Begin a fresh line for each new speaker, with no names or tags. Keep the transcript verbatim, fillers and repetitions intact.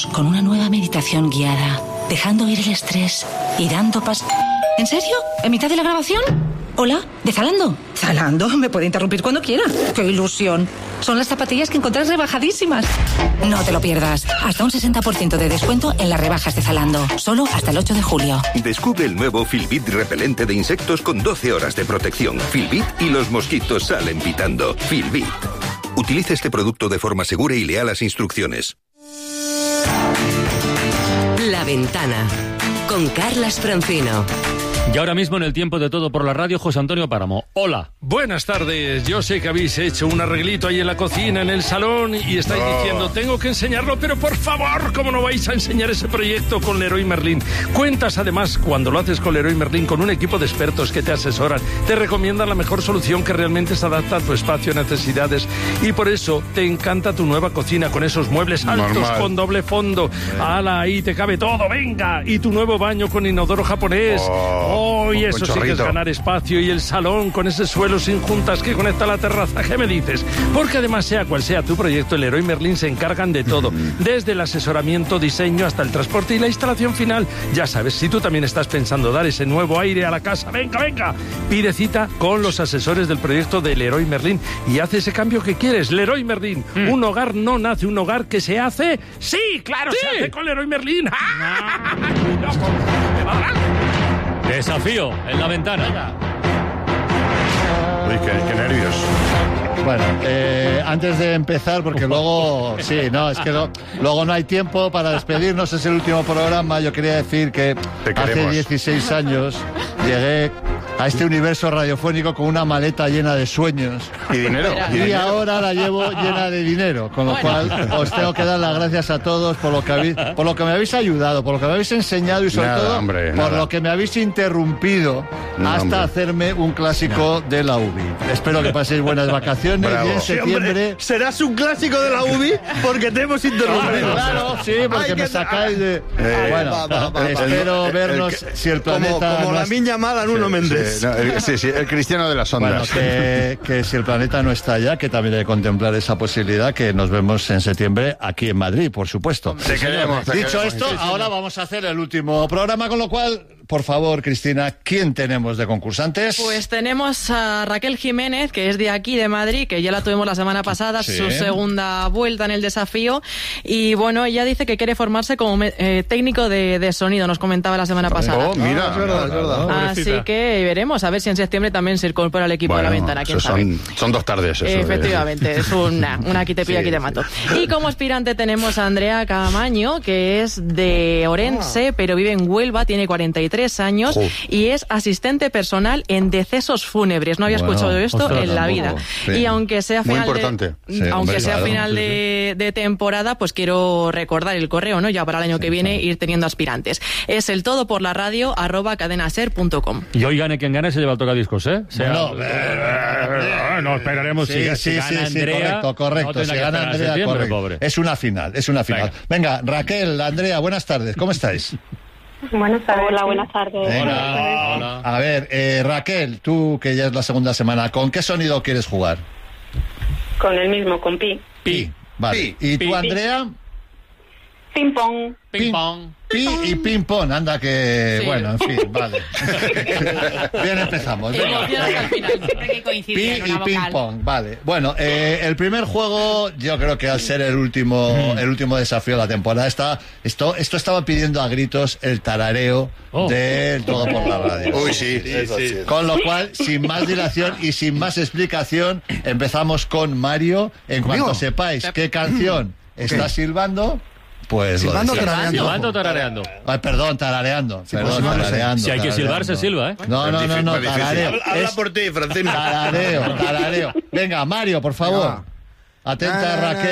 Relajaos con una nueva meditación guiada, dejando ir el estrés y dando pas... ¿En serio? ¿En mitad de la grabación? Hola, ¿de Zalando? Zalando, me puede interrumpir cuando quiera. ¡Qué ilusión! Son las zapatillas que encontrás rebajadísimas. No te lo pierdas. Hasta un sesenta por ciento de descuento en las rebajas de Zalando. Solo hasta el ocho de julio.
Descubre el nuevo Filbit repelente de insectos con doce horas de protección. Filbit y los mosquitos salen pitando. Filbit. Utilice este producto de forma segura y lea las instrucciones.
La Ventana, con Carlas Francino.
Y ahora mismo en el tiempo de Todo por la Radio, José Antonio Páramo. Hola.
Buenas tardes. Yo sé que habéis hecho un arreglito ahí en la cocina, en el salón, y estáis oh. diciendo, tengo que enseñarlo, pero por favor, ¿cómo no vais a enseñar ese proyecto con Leroy Merlin? Cuentas además, cuando lo haces con Leroy Merlin, con un equipo de expertos que te asesoran, te recomiendan la mejor solución que realmente se adapta a tu espacio, necesidades, y por eso te encanta tu nueva cocina con esos muebles altos Normal. Con doble fondo. Eh. ¡Hala, ahí te cabe todo, venga! Y tu nuevo baño con inodoro japonés. Oh. Oh, y eso sí que es ganar espacio, y el salón con ese suelo sin juntas que conecta la terraza. ¿Qué me dices? Porque además, sea cual sea tu proyecto, el Leroy Merlin se encargan de todo, desde el asesoramiento, diseño, hasta el transporte y la instalación final. Ya sabes, si tú también estás pensando dar ese nuevo aire a la casa, venga, venga, pide cita con los asesores del proyecto de Leroy Merlin y haz ese cambio que quieres. Leroy Merlin, mm. un hogar no nace, un hogar que se hace. Sí, claro, sí. Se hace con Leroy Merlin.
Desafío en La Ventana.
Uy, qué, qué nervios.
Bueno, eh, antes de empezar, porque luego, sí, no, es que lo, luego no hay tiempo para despedirnos, es el último programa. Yo quería decir que hace dieciséis años llegué a este universo radiofónico con una maleta llena de sueños.
¿Y dinero?
Y, y ahora la llevo llena de dinero, con lo bueno. cual os tengo que dar las gracias a todos por lo que habéis, por lo que me habéis ayudado, por lo que me habéis enseñado y sobre nada, todo hombre, por nada. lo que me habéis interrumpido no, hasta hombre. hacerme un clásico no. de la U B I. Espero que paséis buenas vacaciones.
Bravo.
Y en septiembre...
Sí, serás un clásico de la U B I porque te hemos interrumpido.
Claro, sí, porque Ay, me sacáis de... Eh, bueno, va, va, va, espero el, vernos el, el, si el planeta...
Como, como
no
la
es...
miña mala Nuno
sí,
Méndez.
Sí, no, el, sí, sí, el cristiano de las ondas.
Bueno, que, que si el planeta no está allá, que también hay que contemplar esa posibilidad, que nos vemos en septiembre aquí en Madrid, por supuesto.
Te queremos, te
Dicho
queremos,
esto,
sí, sí,
ahora
sí.
vamos a hacer el último programa, con lo cual, por favor, Cristina, ¿quién tenemos de concursantes?
Pues tenemos a Raquel Jiménez, que es de aquí, de Madrid, que ya la tuvimos la semana pasada, sí. su segunda vuelta en el desafío, y bueno, ella dice que quiere formarse como eh, técnico de, de sonido, nos comentaba la semana pasada.
Oh, mira,
ah, es verdad, es verdad.
Así que veremos, a ver si en septiembre también se incorpora al equipo
bueno,
de La Ventana, quién
son,
sabe.
Son dos tardes eso.
Efectivamente, es una, una aquí te pillo, sí, aquí te mato. Sí. Y como aspirante tenemos a Andrea Camaño, que es de Orense, ah. pero vive en Huelva, tiene cuarenta y tres años, oh. y es asistente personal en decesos fúnebres. No había bueno, escuchado esto ostras, en la vida. Sí. Y aunque sea
Muy
final,
importante.
de,
Sí,
aunque
hombre,
sea
claro,
final
sí,
de,
sí.
de temporada, pues quiero recordar el correo, ¿no? Ya para el año sí, que viene claro. ir teniendo aspirantes. Es el todo por la radio arroba cadenaser punto com.
Y hoy gane quien gane se lleva el tocadiscos, ¿eh? Sea,
no,
eh, no, esperaremos
sí,
si,
sí,
si gana
sí,
Andrea.
Sí, correcto, correcto.
No
si gana Andrea, correcto. Pobre. Es una final, es una final. Venga. Venga, Raquel, Andrea, buenas tardes, ¿cómo estáis?
Buenas tardes. Hola, buenas tardes.
Hola, hola. A ver, eh, Raquel, tú que ya es la segunda semana, ¿con qué sonido quieres jugar?
Con el mismo, con pi.
Pi, vale. Pi. ¿Y tú, Andrea?
Ping pong.
Ping pong.
Pi y ping pong, anda que... Sí. Bueno, en fin, vale. Bien, empezamos.
Al final.
Pi y ping pong, vale. Bueno, eh, el primer juego, yo creo que al ser el último el último desafío de la temporada, está, esto, esto estaba pidiendo a gritos el tarareo oh. del Todo por la Radio.
Uy, sí, sí, sí, sí.
Con lo cual, sin más dilación y sin más explicación, empezamos con Mario. En cuanto ¿Conmigo? sepáis qué canción está silbando... Pues
silbando, tarareando.
Silbando, tarareando.
Ay, perdón, tarareando.
Sí,
perdón,
pues,
tarareando.
Si hay que silbar, se silba, ¿eh?
No, no, no, no, tarareo.
Habla, habla por ti, Francino.
Tarareo, tarareo. Venga, Mario, por favor. Atenta, Raquel.